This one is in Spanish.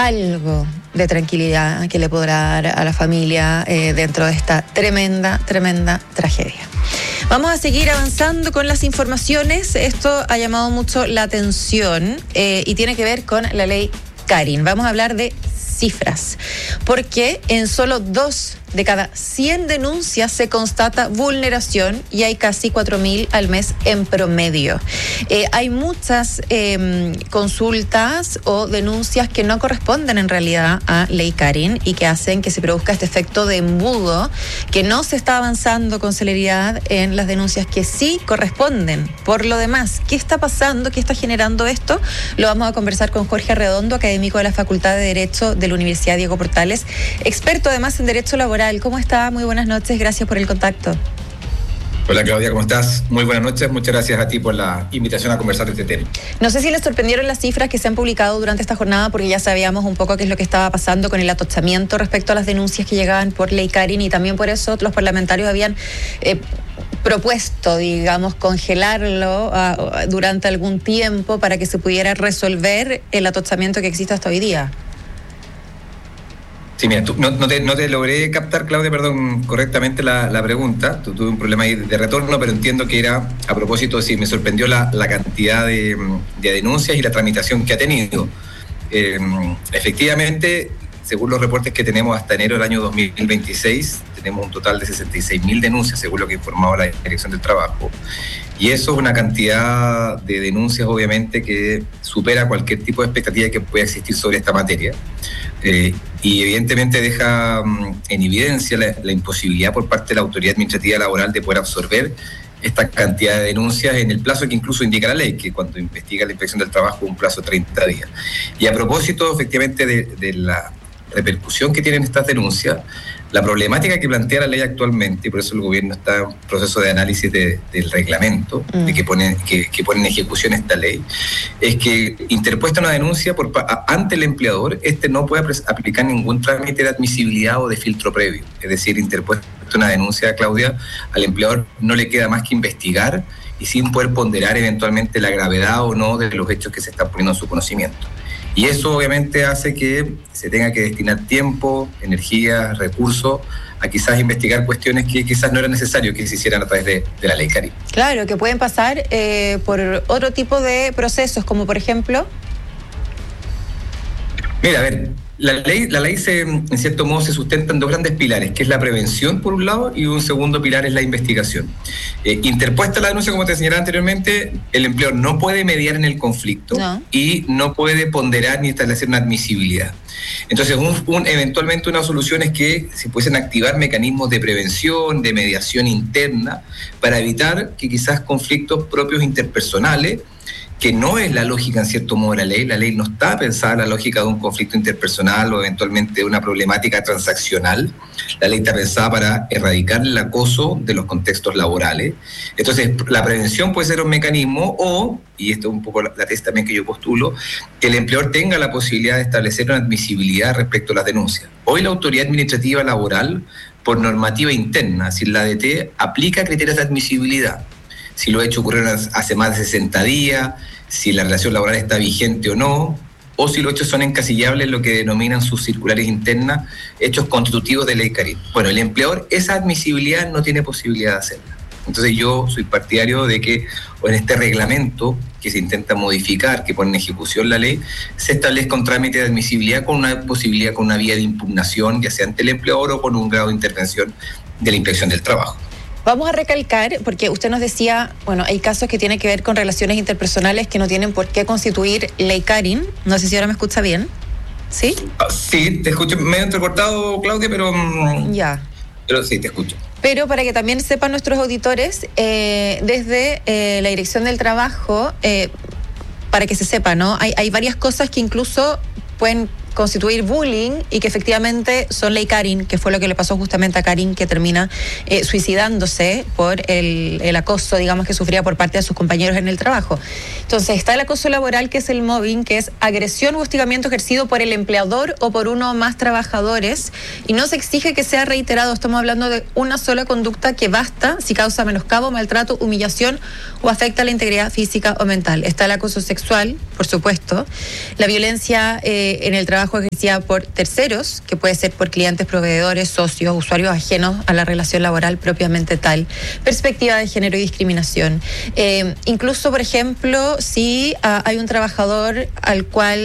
algo de tranquilidad que le podrá dar a la familia dentro de esta tremenda tragedia. Vamos a seguir avanzando con las informaciones. Esto ha llamado mucho la atención y tiene que ver con la ley Karin. Vamos a hablar de cifras, porque en solo 2 de cada 100 denuncias se constata vulneración y hay casi 4.000 al mes en promedio. Hay muchas consultas o denuncias que no corresponden en realidad a ley Karin y que hacen que se produzca este efecto de embudo, que no se está avanzando con celeridad en las denuncias que sí corresponden. Por lo demás, ¿qué está pasando? ¿Qué está generando esto? Lo vamos a conversar con Jorge Arredondo, académico de la Facultad de Derecho de la Universidad Diego Portales, experto además en Derecho Laboral. ¿Cómo está? Muy buenas noches, gracias por el contacto. Hola Claudia, ¿cómo estás? Muy buenas noches, muchas gracias a ti por la invitación a conversar de este tema. No sé si les sorprendieron las cifras que se han publicado durante esta jornada, porque ya sabíamos un poco qué es lo que estaba pasando con el atochamiento respecto a las denuncias que llegaban por ley Karin, y también por eso los parlamentarios habían propuesto, digamos, congelarlo durante algún tiempo para que se pudiera resolver el atochamiento que existe hasta hoy día. Sí, mira, no te logré captar, Claudia, perdón, correctamente la pregunta. Tuve un problema ahí de retorno, pero entiendo que era a propósito, sí, me sorprendió la cantidad de denuncias y la tramitación que ha tenido. Efectivamente, según los reportes que tenemos hasta enero del año 2026, tenemos un total de 66.000 denuncias, según lo que informaba la Dirección del Trabajo. Y eso es una cantidad de denuncias, obviamente, que supera cualquier tipo de expectativa que pueda existir sobre esta materia. Y evidentemente deja en evidencia la imposibilidad por parte de la autoridad administrativa laboral de poder absorber esta cantidad de denuncias en el plazo que incluso indica la ley, que cuando investiga la Inspección del Trabajo un plazo de 30 días. Y a propósito, efectivamente, de la repercusión que tienen estas denuncias, la problemática que plantea la ley actualmente, y por eso el gobierno está en proceso de análisis del reglamento de que pone en ejecución esta ley, es que interpuesta una denuncia ante el empleador, no puede aplicar ningún trámite de admisibilidad o de filtro previo. Es decir, interpuesta una denuncia, Claudia, al empleador no le queda más que investigar y sin poder ponderar eventualmente la gravedad o no de los hechos que se están poniendo en su conocimiento. Y eso obviamente hace que se tenga que destinar tiempo, energía, recursos a quizás investigar cuestiones que quizás no era necesario que se hicieran a través de la ley Karin. Claro, que pueden pasar por otro tipo de procesos, como por ejemplo... Mira, a ver, la ley en cierto modo se sustenta en 2 grandes pilares, que es la prevención por un lado y un segundo pilar es la investigación. Interpuesta la denuncia, como te señalaba anteriormente, el empleador no puede mediar en el conflicto y no puede ponderar ni establecer una admisibilidad. Entonces, eventualmente una solución es que se pudiesen activar mecanismos de prevención, de mediación interna, para evitar que quizás conflictos propios interpersonales, que no es la lógica en cierto modo de la ley no está pensada en la lógica de un conflicto interpersonal o eventualmente de una problemática transaccional. La ley está pensada para erradicar el acoso de los contextos laborales. Entonces, la prevención puede ser un mecanismo y esto es un poco la tesis también que yo postulo, que el empleador tenga la posibilidad de establecer una admisibilidad respecto a las denuncias. Hoy la autoridad administrativa laboral, por normativa interna, si la ADT aplica criterios de admisibilidad, si los hechos ocurrieron hace más de 60 días, si la relación laboral está vigente o no, o si los hechos son encasillables en lo que denominan sus circulares internas, hechos constitutivos de ley Karin. Bueno, el empleador esa admisibilidad no tiene posibilidad de hacerla. Entonces yo soy partidario de que en este reglamento que se intenta modificar, que pone en ejecución la ley, se establezca un trámite de admisibilidad con una posibilidad, con una vía de impugnación, ya sea ante el empleador o con un grado de intervención de la Inspección del Trabajo. Vamos a recalcar, porque usted nos decía, bueno, hay casos que tienen que ver con relaciones interpersonales que no tienen por qué constituir ley Karin. No sé si ahora me escucha bien. ¿Sí? Sí, te escucho medio entrecortado, Claudia, pero... Ya. Pero sí, te escucho. Pero para que también sepan nuestros auditores, desde la Dirección del Trabajo, para que se sepa, ¿no? Hay varias cosas que incluso pueden constituir bullying y que efectivamente son ley Karin, que fue lo que le pasó justamente a Karin, que termina suicidándose por el acoso, digamos, que sufría por parte de sus compañeros en el trabajo. Entonces está el acoso laboral, que es el mobbing, que es agresión u hostigamiento ejercido por el empleador o por uno o más trabajadores, y no se exige que sea reiterado. Estamos hablando de una sola conducta que basta si causa menoscabo, maltrato, humillación o afecta la integridad física o mental. Está el acoso sexual, por supuesto, la violencia en el trabajo trabajo ejercida por terceros, que puede ser por clientes, proveedores, socios, usuarios ajenos a la relación laboral propiamente tal, perspectiva de género y discriminación. Incluso, por ejemplo, si hay un trabajador al cual